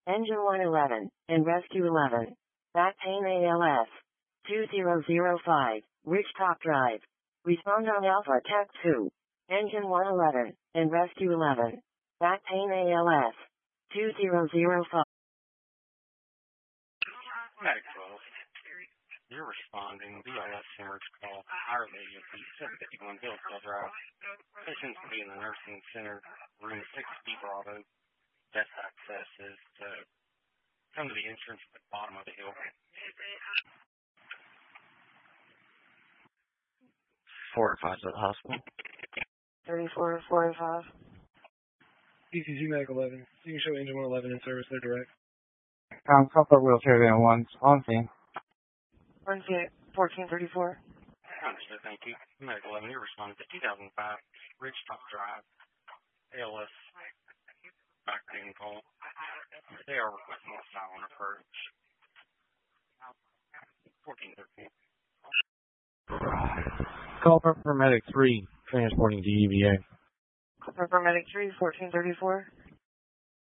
Engine 111, and Rescue 11. Back pain ALS. 2005, Ridgetop Drive. Respond on Alpha Tech 2. Engine 111, and Rescue 11. Back pain ALS. 2005. Medic 12. You're responding. BLS hemorrhage call. Higher agency 751 Hillsdale Drive. Patients to be in the nursing center, room 6B Bravo. Best access is to come to the entrance at the bottom of the hill. 4 or 5 at the hospital. 34 45. DCG Medic 11. You can show Engine 111 in service there direct. Comfort wheelchair van 1 on scene. 1434. Understood, thank you. Medic 11, you're responding to 2005 Ridgetop Drive. ALS back pain call. They are requesting a silent approach. 1413. Call for Medic 3, transporting to EVA. Paramedic 3, 1434.